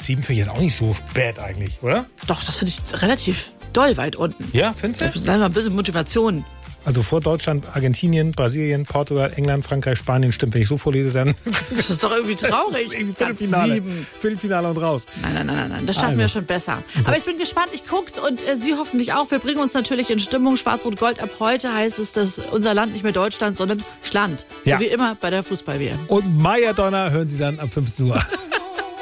7 finde ich jetzt auch nicht so spät eigentlich, oder? Doch, das finde ich relativ doll weit unten. Ja, findest du? Da ist mal ein bisschen Motivation. Also vor Deutschland, Argentinien, Brasilien, Portugal, England, Frankreich, Spanien. Stimmt, wenn ich so vorlese, dann... Das ist doch irgendwie traurig. Viertelfinale und raus. Nein. Das schaffen wir schon besser. So. Aber ich bin gespannt. Ich guck's und Sie hoffentlich auch. Wir bringen uns natürlich in Stimmung. Schwarz-Rot-Gold. Ab heute heißt es, dass unser Land nicht mehr Deutschland, sondern Schland. Ja. So wie immer bei der Fußball-WM. Und Maya Donner hören Sie dann ab 15 Uhr.